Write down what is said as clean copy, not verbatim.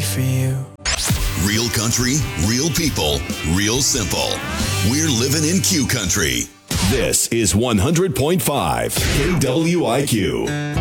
for you. Real country, real people, real simple. We're living in Q Country. This is 100.5 KWIQ.